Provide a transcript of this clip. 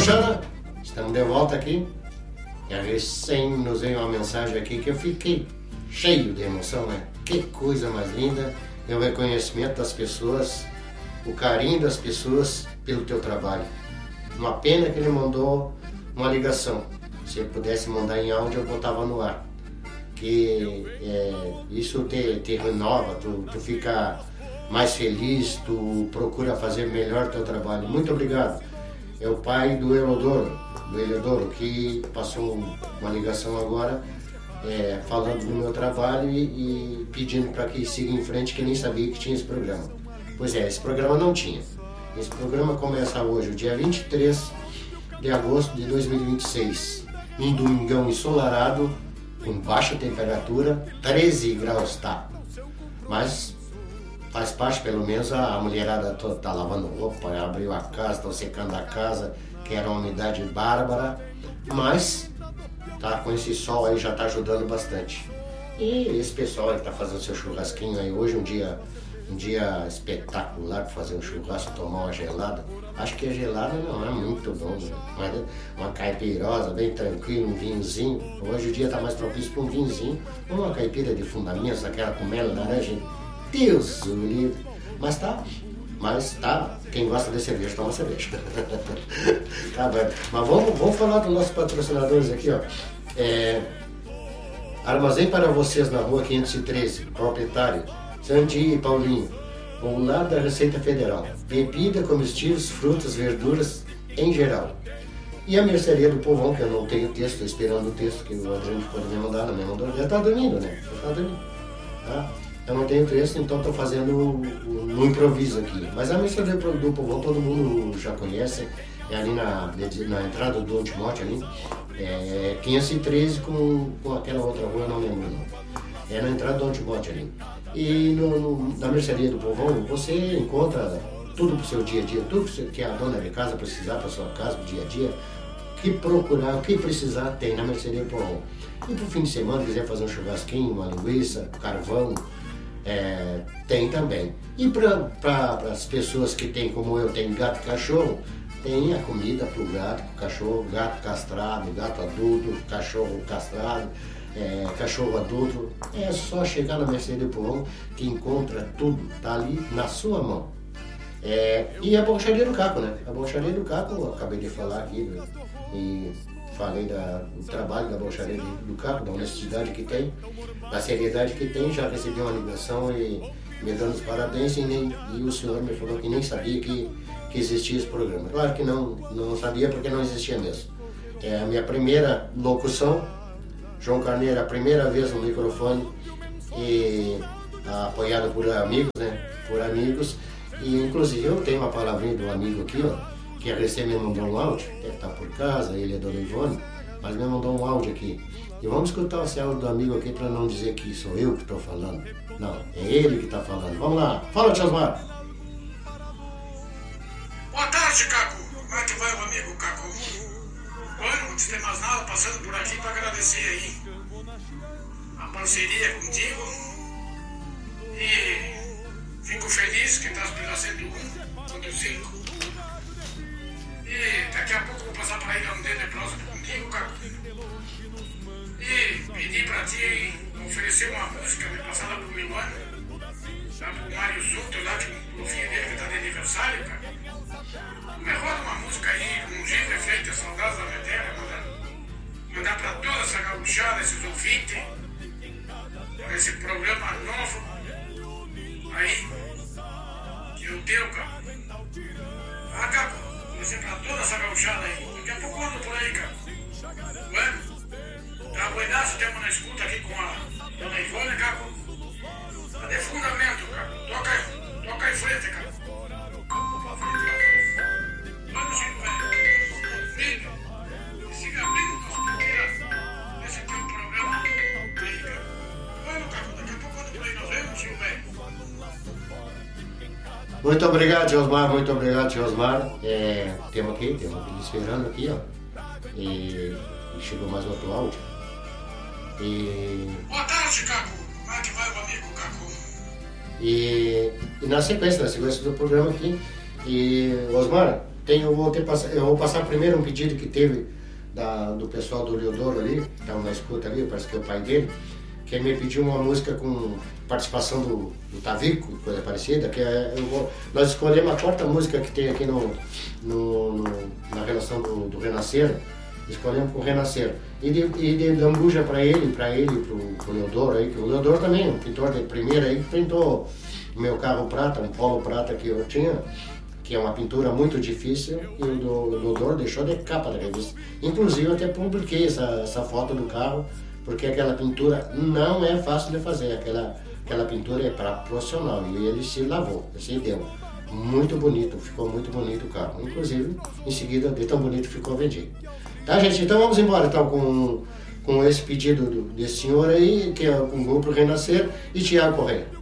Jana, estamos de volta aqui. E a recém nos veio uma mensagem aqui que eu fiquei cheio de emoção, né? Que coisa mais linda, é o reconhecimento das pessoas, o carinho das pessoas pelo teu trabalho. Uma pena que ele mandou uma ligação. Se ele pudesse mandar em áudio, eu botava no ar. Que isso te renova, tu fica mais feliz, tu procura fazer melhor teu trabalho. Muito obrigado. É o pai do Eliodoro, que passou uma ligação agora falando do meu trabalho e pedindo para que siga em frente, que nem sabia que tinha esse programa. Pois é, esse programa não tinha. Esse programa começa hoje, o dia 23 de agosto de 2026, um domingão ensolarado, com baixa temperatura, 13 graus tá. Mas faz parte, pelo menos a mulherada tá lavando roupa, abriu a casa, estão secando a casa, que era uma umidade bárbara, mas tá, com esse sol aí já tá ajudando bastante. E esse pessoal aí que tá fazendo seu churrasquinho aí hoje, um dia espetacular para fazer um churrasco, tomar uma gelada. Acho que a gelada não é muito bom, né? Mas uma caipirosa bem tranquila, um vinhozinho. Hoje o dia tá mais propício para um vinhozinho, ou uma caipira de fundamentos, aquela com mel, laranja. Deus o livre. Mas tá, quem gosta de cerveja, toma cerveja. Tá bem. Mas vamos falar dos nossos patrocinadores aqui, ó. Armazém para vocês na rua 513, proprietário Sandy e Paulinho, ao lado da Receita Federal. Bebida, comestíveis, frutas, verduras em geral. E a mercearia do Povão, que eu não tenho texto, estou esperando o texto que o Adriano pode me mandar, não me mandou. Já está dormindo, né? Já tá dormindo. Tá? Eu não tenho texto, então estou fazendo no improviso aqui. Mas a mercearia do Povão todo mundo já conhece. É ali na entrada do Dom Timóteo, ali. 513 com aquela outra rua, não lembro não. É na entrada do Dom Timóteo ali. E na mercearia do Povão você encontra tudo para o seu dia a dia, tudo que a dona de casa precisar para sua casa, para o dia a dia, o que procurar, o que precisar tem na mercearia do Povão. E para o fim de semana, quiser fazer um churrasquinho, uma linguiça, carvão, tem também. E para as pessoas que tem, como eu, tem gato e cachorro, tem a comida para o gato, cachorro, gato castrado, gato adulto, cachorro castrado, cachorro adulto. É só chegar na mercearia do Povão que encontra tudo, tá ali na sua mão. E a borracharia do Caco, né? A borracharia do Caco, eu acabei de falar aqui, e falei do trabalho da borracharia do Caco, da honestidade que tem, da seriedade que tem. Já recebi uma ligação e me dando os parabéns, e o senhor me falou que nem sabia que existia esse programa. Claro que não sabia, porque não existia mesmo. É a minha primeira locução, João Carneiro, a primeira vez no microfone, e apoiado por amigos, né? Por amigos. E inclusive eu tenho uma palavrinha do amigo aqui, ó, que recém me mandou um áudio, deve estar por casa, ele é Dona Ivone, mas me mandou um áudio aqui. E vamos escutar esse áudio do amigo aqui para não dizer que sou eu que estou falando. Não, é ele que está falando. Vamos lá, fala, Tio Osmar. Boa tarde, Caco. Como é que vai o amigo Caco? Bueno, antes de mais nada, passando por aqui para agradecer aí a parceria contigo. E fico feliz que estás pela 101.5. E daqui a pouco vou passar para aí dar um dedo de próximo contigo, Caco. E pedir para ti oferecer uma música passada por Milano, lá pro Mário Souto, lá que o filho dele que está de aniversário, cara. Me roda uma música aí, com um Gil de Freitas, Saudades da Minha Terra, mandar para toda essa gauchada, esses ouvintes, esse programa novo aí, que eu tenho, cara. Caco, você para toda essa gauchada aí. Daqui a pouco eu ando por aí, cara. Bueno, tá buenaço, temos na escuta aqui com a Dona Ivone, Caco. Tá de fundamento, cara. Toca em frente, cara. Vamos, Chico, velho. Siga abrindo nosso programa. Esse aqui é o programa aí, cara. Bueno, Caco, daqui a pouco eu ando por aí. Nós vemos, Chico, velho. Muito obrigado, Tio Osmar, muito obrigado, Tio Osmar. Temos aqui esperando aqui, ó. E chegou mais outro áudio. Boa tarde, Caco. Como é que vai o amigo Caco? E na sequência do programa aqui, e Osmar, eu vou passar primeiro um pedido que teve do pessoal do Leodoro ali, que estava na escuta ali, parece que é o pai dele, que ele me pediu uma música com participação do Tavico, coisa parecida, que nós escolhemos a quarta música que tem aqui na relação do Renascer, escolhemos com o Renascer. E de lambuja para ele e pro Leodoro aí, que o Leodoro também, um pintor de primeira aí, que pintou o meu carro prata, um Polo prata que eu tinha, que é uma pintura muito difícil, e o Leodoro deixou de capa da revista. Inclusive eu até publiquei essa foto do carro, porque aquela pintura não é fácil de fazer, aquela pintura é para profissional, e ele se lavou, se deu. Muito bonito, ficou muito bonito o carro. Inclusive, em seguida, de tão bonito ficou vendido. Tá, gente? Então vamos embora então, com esse pedido desse senhor aí, que é o Grupo Renascer e Tiago Correia.